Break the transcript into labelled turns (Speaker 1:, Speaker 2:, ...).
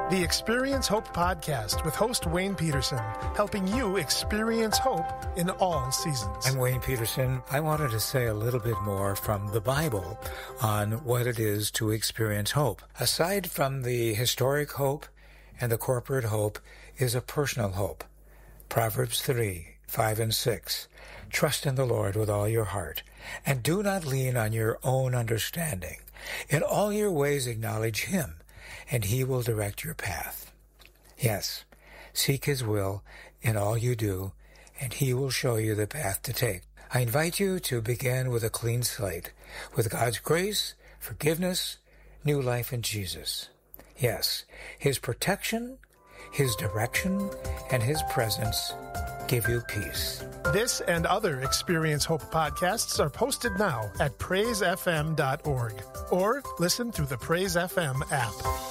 Speaker 1: The Experience Hope podcast with host Wayne Peterson, helping you experience hope in all seasons.
Speaker 2: I'm Wayne Peterson. I wanted to say a little bit more from the Bible on what it is to experience hope. Aside from the historic hope and the corporate hope is a personal hope. Proverbs 3:5-6. Trust in the Lord with all your heart, and do not lean on your own understanding. In all your ways acknowledge Him, and He will direct your path. Yes, seek His will in all you do, and He will show you the path to take. I invite you to begin with a clean slate, with God's grace, forgiveness, new life in Jesus. Yes, His protection, His direction, and His presence give you peace.
Speaker 1: This and other Experience Hope podcasts are posted now at praisefm.org or listen through the Praise FM app.